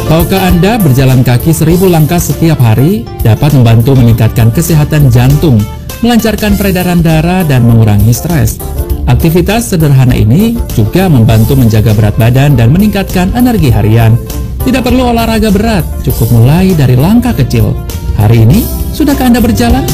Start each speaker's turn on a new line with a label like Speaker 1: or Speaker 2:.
Speaker 1: Tahukah Anda berjalan kaki 1000 langkah setiap hari dapat membantu meningkatkan kesehatan jantung, melancarkan peredaran darah, dan mengurangi stres? Aktivitas sederhana ini juga membantu menjaga berat badan dan meningkatkan energi harian. Tidak perlu olahraga berat, cukup mulai dari langkah kecil. Hari ini, sudahkah Anda berjalan?